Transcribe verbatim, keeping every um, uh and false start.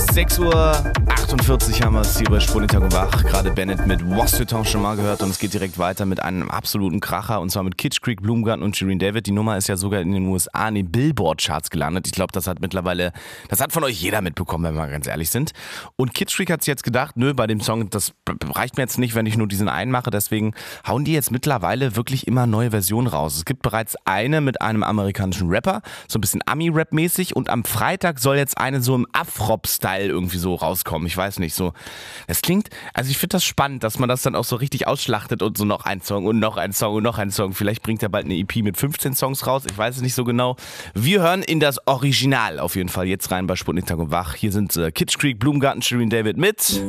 sechs Uhr achtundvierzig haben wir es hier bei Sputnik und Wach. Gerade Bennett mit Was du temps schon mal gehört und es geht direkt weiter mit einem absoluten Kracher und zwar mit Kitsch Creek, Blumengarten und Shirin David. Die Nummer ist ja sogar in den U S A in den Billboard-Charts gelandet. Ich glaube, das hat mittlerweile, das hat von euch jeder mitbekommen, wenn wir mal ganz ehrlich sind. Und Kitsch Creek hat sich jetzt gedacht, nö, bei dem Song, das reicht mir jetzt nicht, wenn ich nur diesen einen mache. Deswegen hauen die jetzt mittlerweile wirklich immer neue Versionen raus. Es gibt bereits eine mit einem amerikanischen Rapper, so ein bisschen Ami-Rap-mäßig und am Freitag soll jetzt eine so im Afrop-Style irgendwie so rauskommen. Ich weiß nicht, so. Das klingt, also ich finde das spannend, dass man das dann auch so richtig ausschlachtet und so noch ein Song und noch ein Song und noch ein Song. Vielleicht bringt er bald eine E P mit fünfzehn Songs raus, ich weiß es nicht so genau. Wir hören in das Original auf jeden Fall jetzt rein bei Sputnik Tag und Wach. Hier sind äh, Kitsch Creek, Blumengarten, Shirin David mit